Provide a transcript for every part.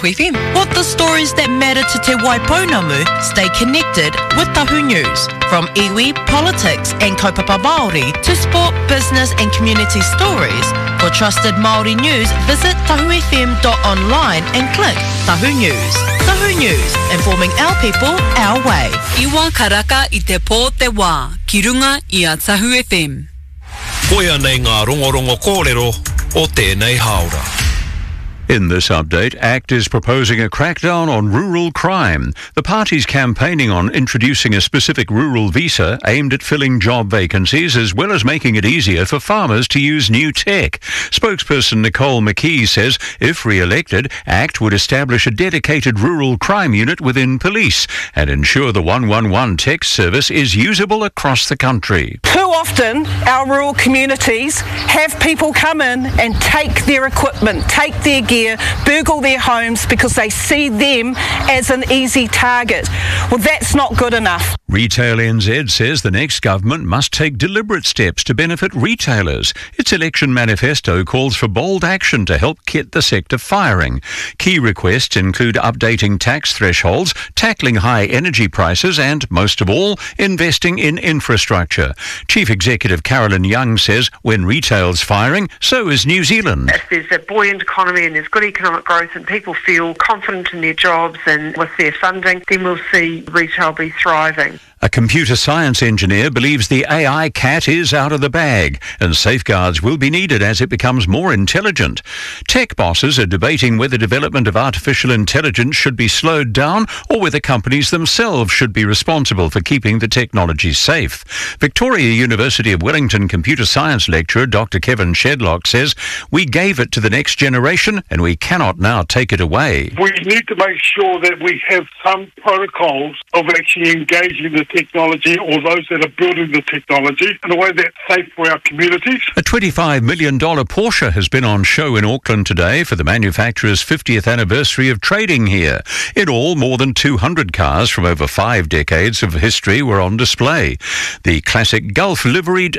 FM. Want the stories that matter to Te Waipounamu? Stay connected with Tahu News. From iwi, politics and kaupapa Māori to sport, business and community stories. For trusted Māori news, visit tahufm.online and click Tahu News. Tahu News, informing our people, our way. Iwa karaka I te pō te wā, ki runga I a Tahu FM. Koia nei ngā rongorongo kōrero o tēnei haora. In this update, ACT is proposing a crackdown on rural crime. The party's campaigning on introducing a specific rural visa aimed at filling job vacancies as well as making it easier for farmers to use new tech. Spokesperson Nicole McKee says if re-elected, ACT would establish a dedicated rural crime unit within police and ensure the 111 text service is usable across the country. Too often, our rural communities have people come in and take their equipment, take their gear, burgle their homes because they see them as an easy target. Well, that's not good enough. Retail NZ says the next government must take deliberate steps to benefit retailers. Its election manifesto calls for bold action to help get the sector firing. Key requests include updating tax thresholds, tackling high energy prices and, most of all, investing in infrastructure. Chief Executive Carolyn Young says when retail's firing, so is New Zealand. If there's a buoyant economy and there's good economic growth and people feel confident in their jobs and with their funding, then we'll see retail be thriving. A computer science engineer believes the AI cat is out of the bag and safeguards will be needed as it becomes more intelligent. Tech bosses are debating whether development of artificial intelligence should be slowed down or whether companies themselves should be responsible for keeping the technology safe. Victoria University of Wellington computer science lecturer Dr. Kevin Shedlock says, "We gave it to the next generation and we cannot now take it away." We need to make sure that we have some protocols of actually engaging the technology or those that are building the technology in a way that's safe for our communities. A $25 million Porsche has been on show in Auckland today for the manufacturer's 50th anniversary of trading here. In all, more than 200 cars from over 5 decades of history were on display. The classic Gulf liveried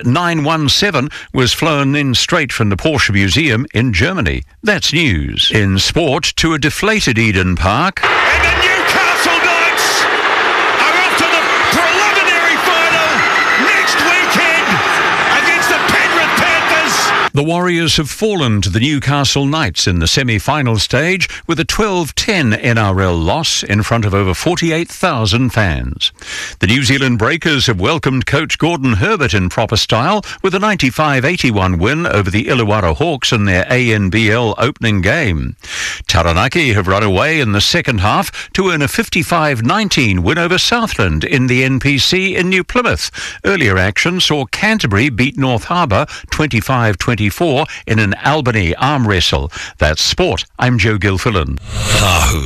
917 was flown in straight from the Porsche Museum in Germany. That's news. In sport, to a deflated Eden Park. And the Newcastle Knights are off to the preliminary final next weekend against the Penrith Panthers. The Warriors have fallen to the Newcastle Knights in the semi-final stage with a 12-10 NRL loss in front of over 48,000 fans. The New Zealand Breakers have welcomed coach Gordon Herbert in proper style with a 95-81 win over the Illawarra Hawks in their ANBL opening game. Taranaki have run away in the second half to earn a 55-19 win over Southland in the NPC in New Plymouth. Earlier action saw Canterbury beat North Harbour 25-24 in an Albany arm wrestle. That's sport. I'm Joe Gilfillan.